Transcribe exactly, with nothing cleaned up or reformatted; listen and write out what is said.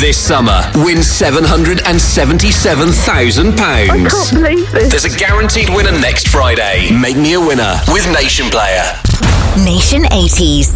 This summer, win seven hundred seventy-seven thousand pounds. I can't believe this. There's a guaranteed winner next Friday. Make me a winner with Nation Player. Nation eighties.